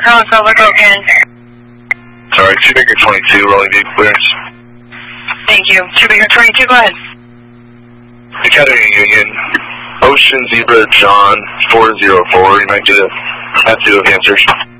calling Silver, go again. Sorry, 2 Baker 22, rolling vehicle clearance. Thank you. 2 Baker 22, go ahead. Academy Union, Ocean Zebra John 404, you might get a have to have answers.